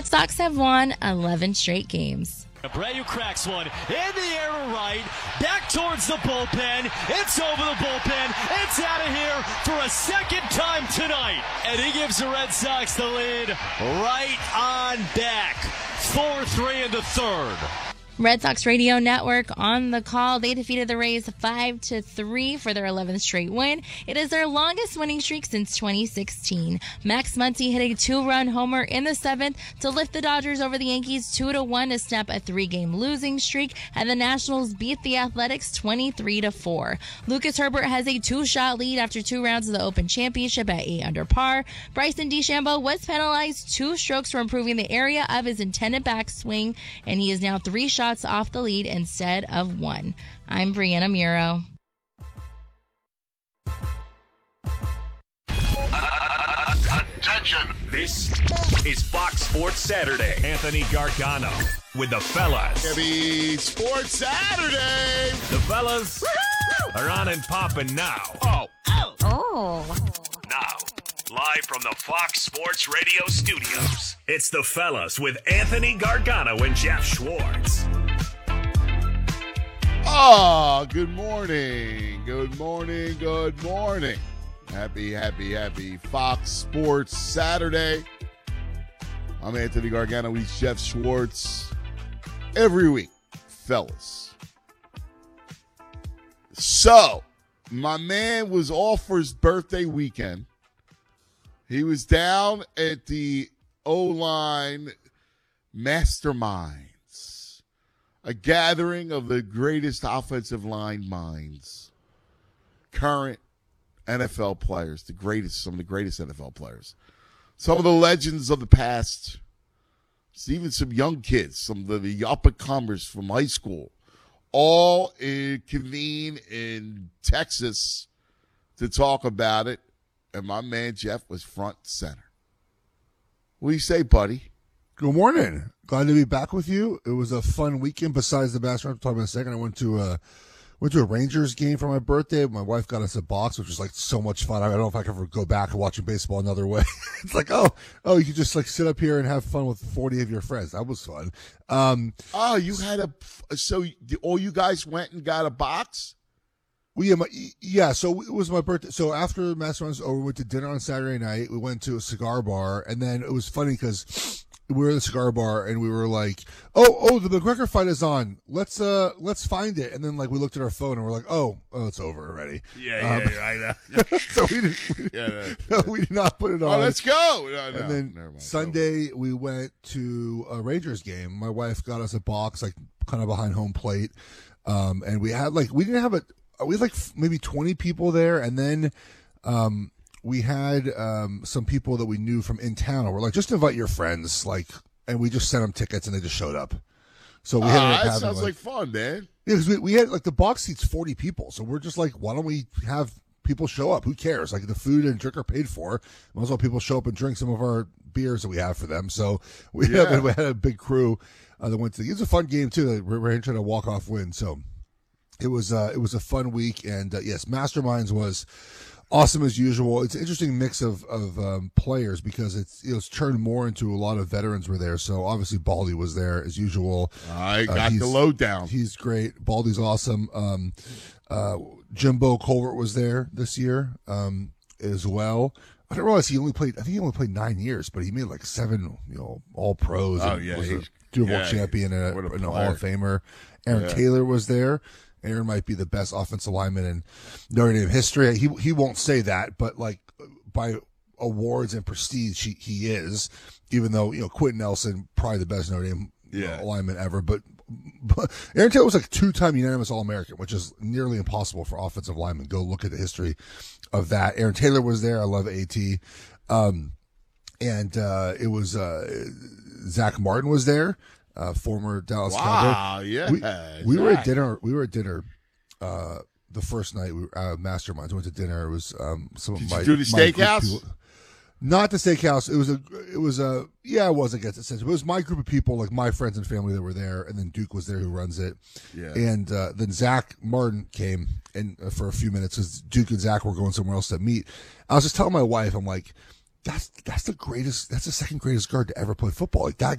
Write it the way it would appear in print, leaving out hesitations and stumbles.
Red Sox have won 11 straight games. Abreu cracks one in the air to right, back towards the bullpen. It's over the bullpen. It's out of here for a second time tonight. And he gives the Red Sox the lead right on back. 4-3 in the third. Red Sox Radio Network on the call. They defeated the Rays 5-3 for their 11th straight win. It is their longest winning streak since 2016. Max Muncy hit a 2-run homer in the 7th to lift the Dodgers over the Yankees 2-1 to snap a 3-game losing streak, and the Nationals beat the Athletics 23-4. Lucas Herbert has a 2-shot lead after 2 rounds of the Open Championship at 8 under par. Bryson DeChambeau was penalized 2 strokes for improving the area of his intended backswing, and he is now 3 shots off the lead instead of 1. I'm Brianna Muro. Attention! This is Fox Sports Saturday. Anthony Gargano with the fellas. Heavy Sports Saturday. The fellas are on and popping now. Now, live from the Fox Sports Radio studios, it's the fellas with Anthony Gargano and Jeff Schwartz. Oh, good morning. Good morning. Good morning. Happy Fox Sports Saturday. I'm Anthony Gargano. He's Jeff Schwartz. Every week, fellas. So, my man was off for his birthday weekend. He was down at the O-Line Masterminds, a gathering of the greatest offensive line minds, current NFL players, some of the greatest NFL players, some of the legends of the past, even some young kids, some of the up-and-comers from high school, all convene in Texas to talk about it. And my man Jeff was front and center. What do you say, buddy? Good morning. Glad to be back with you. It was a fun weekend. Besides the basketball, I'll talk about in a second. I went to a Rangers game for my birthday. My wife got us a box, which was like so much fun. I don't know if I could ever go back to watching baseball another way. It's like, oh, you could just like sit up here and have fun with 40 of your friends. That was fun. You had so all you guys went and got a box? Well, so it was my birthday. So after Masterminds was over, we went to dinner on Saturday night. We went to a cigar bar, and then it was funny because we were in the cigar bar, and we were like, oh, the McGregor fight is on. Let's find it. And then, like, we looked at our phone, and we're like, oh, it's over already. Yeah, I know. So we did not put it on. Oh, let's go. No, and then Sunday, we went to a Rangers game. My wife got us a box, like, kind of behind home plate. And we had, like, we had like maybe 20 people there, and then we had some people that we knew from in town. We're like, just invite your friends, like, and we just sent them tickets, and they just showed up. So we had that sounds like fun, man. Yeah, because we had like the box seats 40 people, so we're just like, why don't we have people show up? Who cares? Like the food and drink are paid for. Might as well people show up and drink some of our beers that we have for them. So we had a big crew that went to. It was a fun game too. We're trying to walk off win. So. It was a fun week, and yes, Masterminds was awesome as usual. It's an interesting mix of players because it's turned more into a lot of veterans were there. So obviously Baldy was there as usual. I got the lowdown. He's great. Baldy's awesome. Jimbo Colbert was there this year as well. I didn't realize he only played 9 years, but he made like 7, all pros. Oh, and yeah. Was a Super Bowl champion and a Hall of Famer. Aaron Taylor was there. Aaron might be the best offensive lineman in Notre Dame history. He won't say that, but like by awards and prestige, he is. Even though Quentin Nelson probably the best Notre Dame lineman ever, but Aaron Taylor was like 2-time unanimous All-American, which is nearly impossible for offensive linemen. Go look at the history of that. Aaron Taylor was there. I love AT, and it was Zach Martin was there. Former Dallas Cowboy. Wow, yeah. We were at dinner. The first night we Masterminds. We went to dinner. It was some Did of my. Did you do the steakhouse? Not the steakhouse. It was I guess it was my group of people, like my friends and family that were there, and then Duke was there who runs it. Yeah. And then Zach Martin came and for a few minutes because Duke and Zach were going somewhere else to meet. I was just telling my wife, I'm like, that's the second greatest guard to ever play football. Like that